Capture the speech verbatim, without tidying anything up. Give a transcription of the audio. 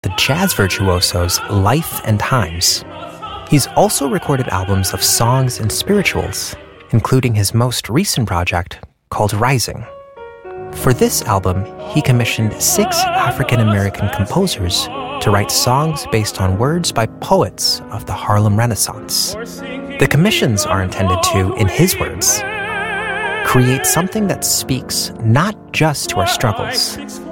the jazz virtuoso's life and times. He's also recorded albums of songs and spirituals, including his most recent project called Rising. For this album, he commissioned six African-American composers to write songs based on words by poets of the Harlem Renaissance. The commissions are intended to, in his words, create something that speaks not just to our struggles,